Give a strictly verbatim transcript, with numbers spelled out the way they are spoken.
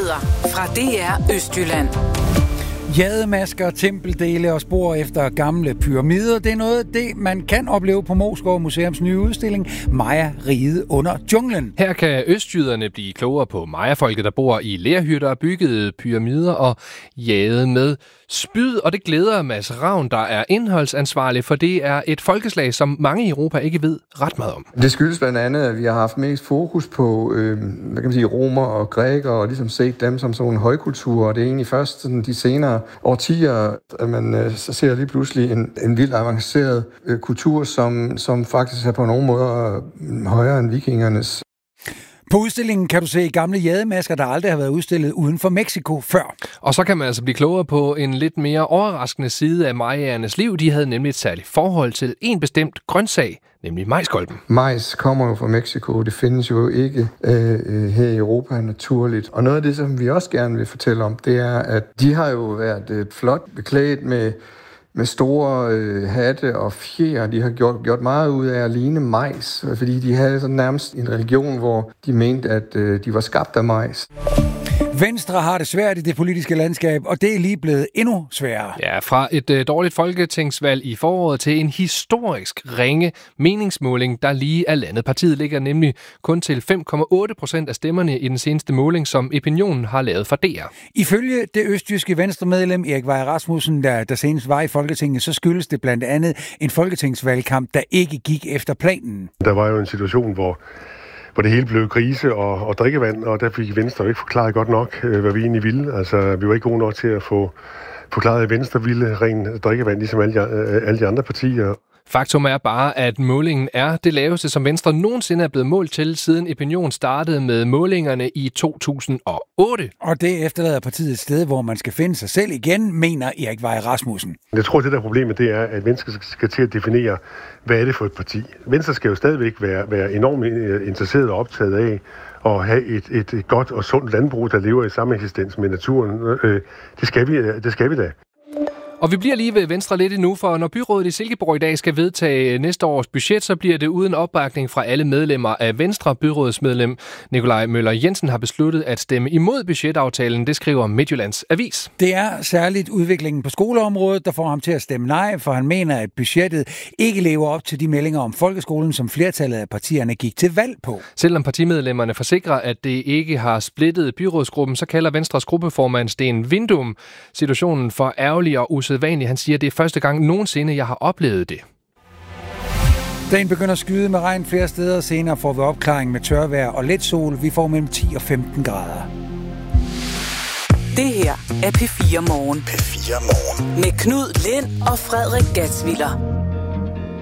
Nyheder fra D R Østjylland. Jademasker, tempeldele og spor efter gamle pyramider, det er noget af det, man kan opleve på Moesgaard Museums nye udstilling, Maya Riget under junglen. Her kan østjyderne blive klogere på Maya-folket, der bor i lerhytter, byggede pyramider og jade med spyd, og det glæder Mads Ravn, der er indholdsansvarlig, for det er et folkeslag, som mange i Europa ikke ved ret meget om. Det skyldes blandt andet, at vi har haft mest fokus på øh, hvad kan man sige, romer og grækere, og ligesom set dem som sådan en højkultur, og det er egentlig først sådan, de senere årtier, at man øh, så ser lige pludselig en, en vildt avanceret øh, kultur, som, som faktisk er på nogle måder øh, højere end vikingernes. På udstillingen kan du se gamle jademasker, der aldrig har været udstillet uden for Mexico før. Og så kan man altså blive klogere på en lidt mere overraskende side af mayaernes liv. De havde nemlig et særligt forhold til en bestemt grøntsag, nemlig majskolben. Majs kommer jo fra Mexico. Det findes jo ikke øh, her i Europa naturligt. Og noget af det, som vi også gerne vil fortælle om, det er, at de har jo været øh, flot beklædt med med store øh, hatte og fjer. De har gjort, gjort meget ud af at ligne majs, fordi de havde sådan nærmest en religion, hvor de mente, at øh, de var skabt af majs. Venstre har det svært i det politiske landskab, og det er lige blevet endnu sværere. Ja, fra et øh, dårligt folketingsvalg i foråret til en historisk ringe meningsmåling, der lige er landet. Partiet ligger nemlig kun til fem komma otte procent af stemmerne i den seneste måling, som Opinion har lavet for D R. Ifølge det østjyske venstremedlem Erik Weihe Rasmussen, der, der senest var i Folketinget, så skyldes det blandt andet en folketingsvalgkamp, der ikke gik efter planen. Der var jo en situation, hvor hvor det hele blev krise og, og drikkevand, og der fik Venstre jo ikke forklaret godt nok, hvad vi egentlig ville. Altså, vi var ikke gode nok til at få forklaret, at Venstre ville ren drikkevand, ligesom alle de, alle de andre partier. Faktum er bare, at målingen er det laveste, som Venstre nogensinde er blevet målt til, siden Opinion startede med målingerne i to tusind og otte. Og det efterlader partiet et sted, hvor man skal finde sig selv igen, mener Erik Weihe Rasmussen. Jeg tror, det der problemet det er, at Venstre skal til at definere, hvad er det for et parti. Venstre skal jo stadigvæk være, være enormt interesseret og optaget af at have et, et, et godt og sundt landbrug, der lever i sameksistens med naturen. Det skal vi, det skal vi da. Og vi bliver lige ved Venstre lidt endnu, for når byrådet i Silkeborg i dag skal vedtage næste års budget, så bliver det uden opbakning fra alle medlemmer af Venstre. Byrådsmedlem Nikolaj Møller Jensen har besluttet at stemme imod budgetaftalen, det skriver Midtjyllands Avis. Det er særligt udviklingen på skoleområdet, der får ham til at stemme nej, for han mener, at budgettet ikke lever op til de meldinger om folkeskolen, som flertallet af partierne gik til valg på. Selvom partimedlemmerne forsikrer, at det ikke har splittet byrådsgruppen, så kalder Venstres gruppeformand Sten Vindum situationen for ærgerlig og usædvanlig. Han siger, at det er første gang nogensinde, jeg har oplevet det. Dagen begynder at skyde med regn flere steder. Senere får vi opklaring med tørvejr og let sol. Vi får mellem ti og femten grader. Det her er P fire Morgen. P fire Morgen. Med Knud Lind og Frederik Gatsviller.